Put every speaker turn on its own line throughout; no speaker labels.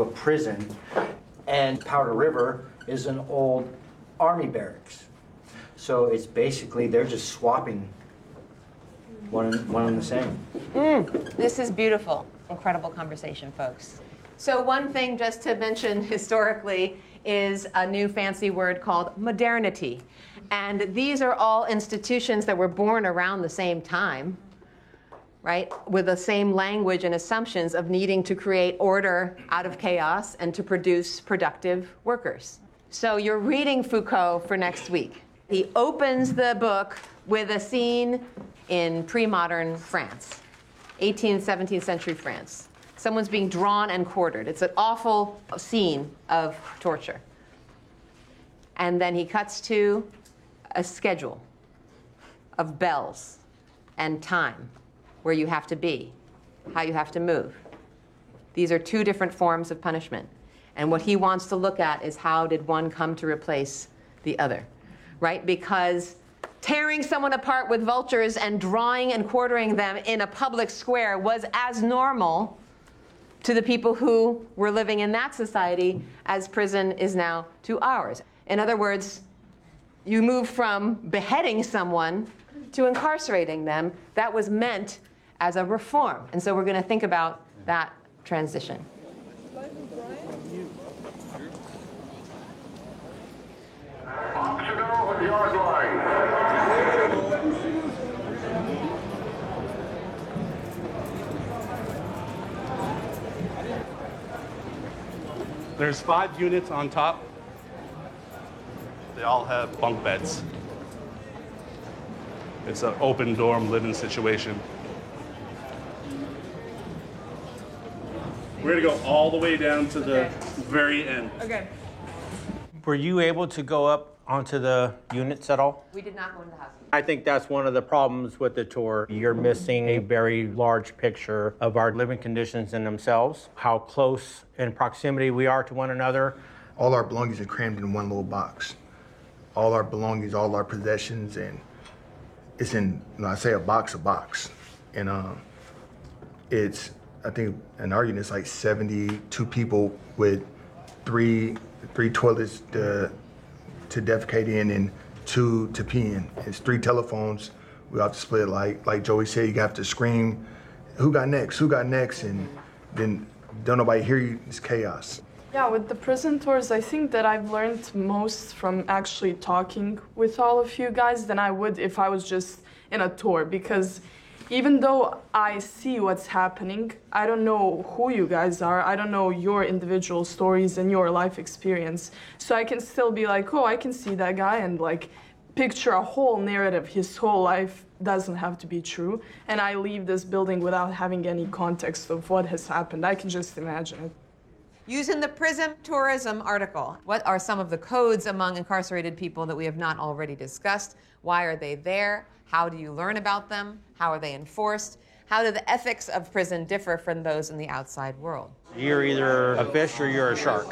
a prison, and Powder River is an old army barracks. So it's basically, they're just swapping one and the same.
This is beautiful. Incredible conversation, folks. So one thing just to mention historically is a new fancy word called modernity. And these are all institutions that were born around the same time, right? With the same language and assumptions of needing to create order out of chaos and to produce productive workers. So you're reading Foucault for next week. He opens the book with a scene in pre-modern France, 18th, 17th century France. Someone's being drawn and quartered. It's an awful scene of torture. And then he cuts to a schedule of bells and time, where you have to be, how you have to move. These are two different forms of punishment. And what he wants to look at is how did one come to replace the other, right? Because tearing someone apart with vultures and drawing and quartering them in a public square was as normal to the people who were living in that society as prison is now to ours. In other words, you move from beheading someone to incarcerating them. That was meant as a reform. And so we're going to think about that transition.
Optional yard line.
There's 5 units on top. They all have bunk beds. It's an open dorm living situation. We're gonna go all the way down to the very end.
Okay.
Were you able to go up onto the units at all?
We did not go into the house.
I think that's one of the problems with the tour. You're missing a very large picture of our living conditions in themselves, how close in proximity we are to one another.
All our belongings are crammed in one little box. All our belongings, all our possessions, and it's in, I say a box. And it's, I think in our unit, it's like 72 people with three toilets to defecate in and 2 to pee in. It's 3 telephones. We have to split, like Joey said, you have to scream, who got next, and then don't nobody hear you, it's chaos.
Yeah, with the prison tours, I think that I've learned most from actually talking with all of you guys than I would if I was just in a tour, because even though I see what's happening, I don't know who you guys are. I don't know your individual stories and your life experience. So I can still be like, oh, I can see that guy and like picture a whole narrative. His whole life doesn't have to be true. And I leave this building without having any context of what has happened. I can just imagine it.
Using the Prism Tourism article, what are some of the codes among incarcerated people that we have not already discussed? Why are they there? How do you learn about them? How are they enforced? How do the ethics of prison differ from those in the outside world?
You're either a fish or you're a shark.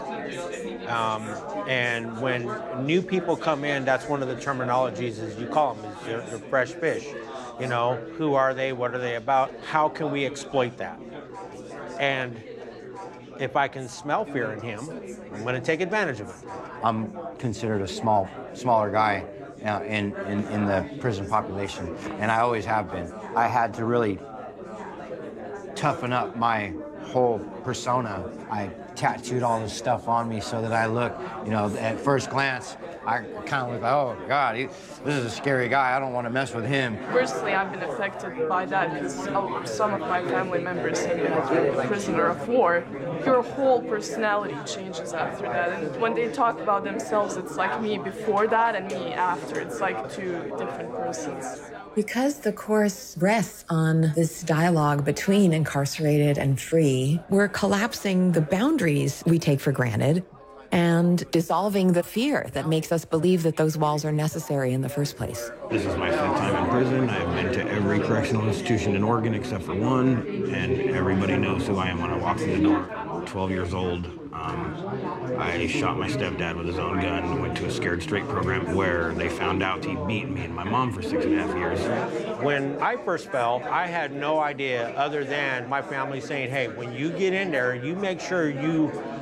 And when new people come in, that's one of the terminologies is you call them, is they're fresh fish. You know, who are they? What are they about? How can we exploit that? And if I can smell fear in him, I'm going to take advantage of it.
I'm considered a smaller guy in the prison population, and I always have been. I had to really toughen up my whole persona. I tattooed all this stuff on me so that I look, you know, at first glance, I kind of look like, oh God, this is a scary guy. I don't want to mess with him.
Personally, I've been affected by that because some of my family members have been a prisoner of war. Your whole personality changes after that. And when they talk about themselves, it's like me before that and me after. It's like 2 different persons.
Because the course rests on this dialogue between incarcerated and free, we're collapsing the boundaries we take for granted and dissolving the fear that makes us believe that those walls are necessary in the first place.
This is my 5th time in prison. I've been to every correctional institution in Oregon except for one, and everybody knows who I am when I walk through the door. 12 years old. I shot my stepdad with his own gun and went to a Scared Straight program where they found out he beat me and my mom for 6.5 years.
When I first fell, I had no idea other than my family saying, hey, when you get in there, you make sure you